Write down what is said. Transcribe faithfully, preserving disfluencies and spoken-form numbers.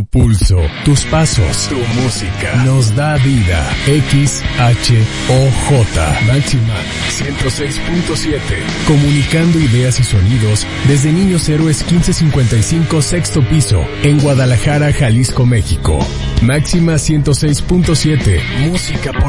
Tu pulso, tus pasos, tu música nos da vida. X H O J Máxima ciento seis punto siete. Comunicando ideas y sonidos desde Niños Héroes quince cincuenta y cinco, sexto piso, en Guadalajara, Jalisco, México. Máxima ciento seis punto siete. Música por